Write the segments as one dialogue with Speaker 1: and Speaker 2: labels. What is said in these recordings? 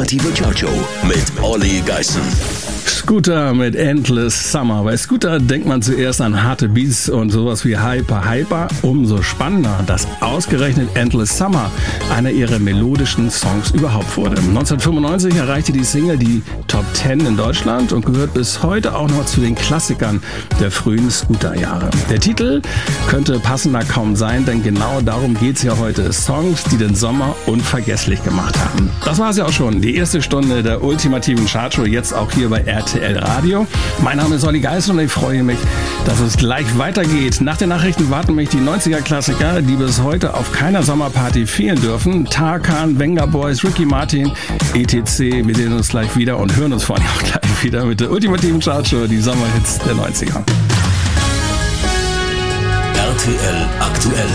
Speaker 1: ultimative Chartshow mit Olli Geißen.
Speaker 2: Scooter mit Endless Summer. Bei Scooter denkt man zuerst an harte Beats und sowas wie Hyper. Umso spannender, dass ausgerechnet Endless Summer einer ihrer melodischen Songs überhaupt wurde. 1995 erreichte die Single die Top 10 in Deutschland und gehört bis heute auch noch zu den Klassikern der frühen Scooter-Jahre. Der Titel könnte passender kaum sein, denn genau darum geht's ja heute. Songs, die den Sommer unvergesslich gemacht haben. Das war's ja auch schon. Die erste Stunde der ultimativen Chartshow, jetzt auch hier bei RTL Radio. Mein Name ist Olli Geißen und ich freue mich, dass es gleich weitergeht. Nach den Nachrichten warten mich die 90er-Klassiker, die bis heute auf keiner Sommerparty fehlen dürfen. Tarkan, Venga Boys, Ricky Martin, etc. Wir sehen uns gleich wieder und hören uns vor allem auch gleich wieder mit der ultimativen Chartshow, die Sommerhits der 90er.
Speaker 1: RTL aktuell.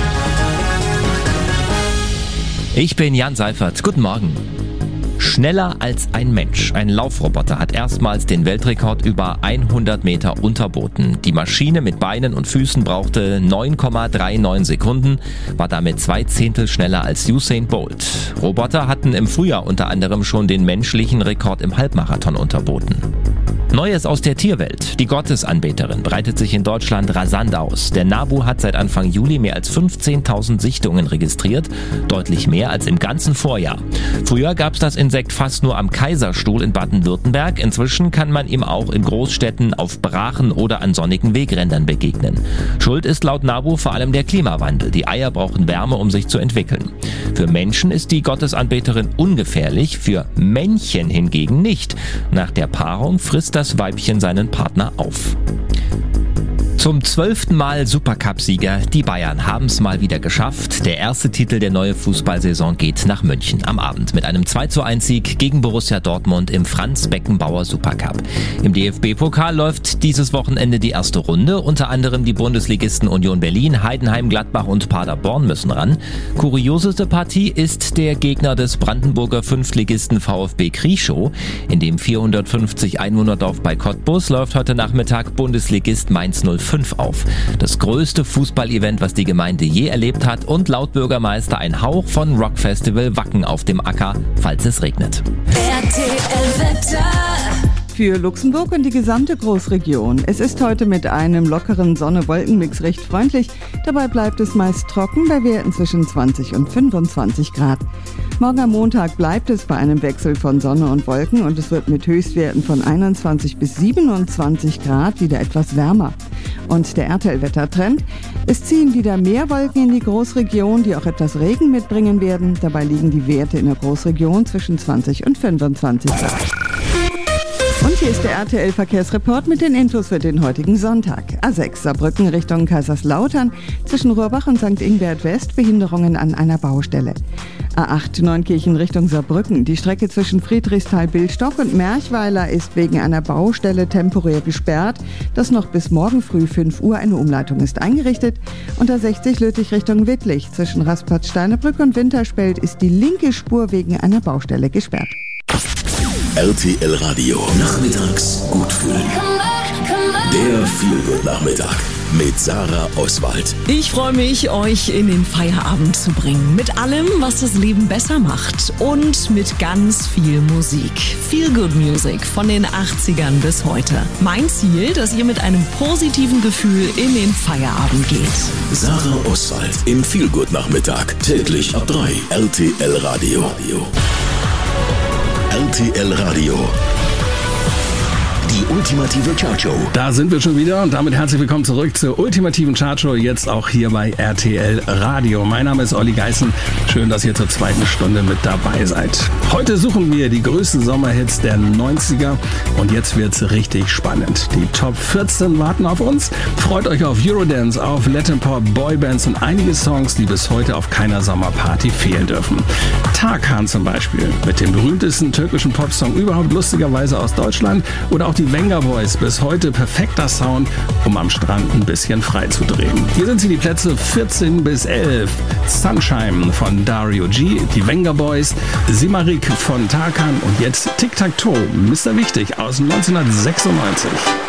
Speaker 3: Ich bin Jan Seifert. Guten Morgen. Schneller als ein Mensch. Ein Laufroboter hat erstmals den Weltrekord über 100 Meter unterboten. Die Maschine mit Beinen und Füßen brauchte 9,39 Sekunden, war damit 2/10 schneller als Usain Bolt. Roboter hatten im Frühjahr unter anderem schon den menschlichen Rekord im Halbmarathon unterboten. Neues aus der Tierwelt. Die Gottesanbeterin breitet sich in Deutschland rasant aus. Der NABU hat seit Anfang Juli mehr als 15.000 Sichtungen registriert, deutlich mehr als im ganzen Vorjahr. Früher gab es das Insekt fast nur am Kaiserstuhl in Baden-Württemberg. Inzwischen kann man ihm auch in Großstädten, auf Brachen oder an sonnigen Wegrändern begegnen. Schuld ist laut NABU vor allem der Klimawandel. Die Eier brauchen Wärme, um sich zu entwickeln. Für Menschen ist die Gottesanbeterin ungefährlich, für Männchen hingegen nicht. Nach der Paarung frisst das Weibchen seinen Partner auf. Zum 12. Mal Supercup-Sieger. Die Bayern haben es mal wieder geschafft. Der erste Titel der neuen Fußballsaison geht nach München am Abend mit einem 2:1-Sieg gegen Borussia Dortmund im Franz-Beckenbauer Supercup. Im DFB-Pokal läuft dieses Wochenende die erste Runde. Unter anderem die Bundesligisten Union Berlin, Heidenheim, Gladbach und Paderborn müssen ran. Kurioseste Partie ist der Gegner des Brandenburger Fünftligisten VfB Krieschow. In dem 450 Einwohnerdorf bei Cottbus läuft heute Nachmittag Bundesligist Mainz 05 auf. Das größte Fußballevent, was die Gemeinde je erlebt hat und laut Bürgermeister ein Hauch von Rockfestival Wacken auf dem Acker, falls es regnet.
Speaker 4: RTL-Wetter. Für Luxemburg und die gesamte Großregion. Es ist heute mit einem lockeren Sonne-Wolken-Mix recht freundlich. Dabei bleibt es meist trocken bei Werten zwischen 20 und 25 Grad. Morgen am Montag bleibt es bei einem Wechsel von Sonne und Wolken und es wird mit Höchstwerten von 21 bis 27 Grad wieder etwas wärmer. Und der RTL-Wettertrend: Es ziehen wieder mehr Wolken in die Großregion, die auch etwas Regen mitbringen werden. Dabei liegen die Werte in der Großregion zwischen 20 und 25 Grad. Und hier ist der RTL-Verkehrsreport mit den Infos für den heutigen Sonntag. A6 Saarbrücken Richtung Kaiserslautern, zwischen Rohrbach und St. Ingbert West Behinderungen an einer Baustelle. A8 Neunkirchen Richtung Saarbrücken. Die Strecke zwischen Friedrichsthal-Billstock und Merchweiler ist wegen einer Baustelle temporär gesperrt. Das noch bis morgen früh 5 Uhr. Eine Umleitung ist eingerichtet. Und A60 Lüttich Richtung Wittlich. Zwischen Rastplatz-Steinebrück und Winterspelt ist die linke Spur wegen einer Baustelle gesperrt.
Speaker 1: RTL Radio. Nachmittags gut fühlen. Der Feel-Good-Nachmittag mit Sarah Oswald.
Speaker 5: Ich freue mich, euch in den Feierabend zu bringen. Mit allem, was das Leben besser macht. Und mit ganz viel Musik. Feel-Good-Music von den 80ern bis heute. Mein Ziel, dass ihr mit einem positiven Gefühl in den Feierabend geht.
Speaker 1: Sarah Oswald im Feel-Good-Nachmittag. Täglich ab 3. RTL Radio. RTL Radio. Die ultimative Chartshow.
Speaker 2: Da sind wir schon wieder und damit herzlich willkommen zurück zur ultimativen Chartshow, jetzt auch hier bei RTL Radio. Mein Name ist Olli Geißen. Schön, dass ihr zur zweiten Stunde mit dabei seid. Heute suchen wir die größten Sommerhits der 90er und jetzt wird's richtig spannend. Die Top 14 warten auf uns. Freut euch auf Eurodance, auf Latin Pop, Boybands und einige Songs, die bis heute auf keiner Sommerparty fehlen dürfen. Tarkan zum Beispiel mit dem berühmtesten türkischen Popsong überhaupt, lustigerweise aus Deutschland, oder auch die Venga Boys, bis heute perfekter Sound, um am Strand ein bisschen frei zu drehen. Hier sind sie, die Plätze 14 bis 11. Sunshine von Dario G, die Venga Boys, Simarik von Tarkan und jetzt Tic Tac Toe, Mr. Wichtig aus 1996.